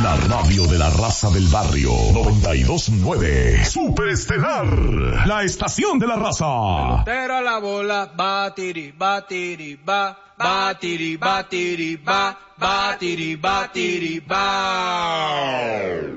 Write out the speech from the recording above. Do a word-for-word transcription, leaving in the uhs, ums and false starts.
La radio de la raza del barrio. noventa y dos punto nueve. Superestelar. La estación de la raza. Pelotero a la bola. Batiri, batiri, ba. Batiri, batiri, ba. Batiri, batiri, ba.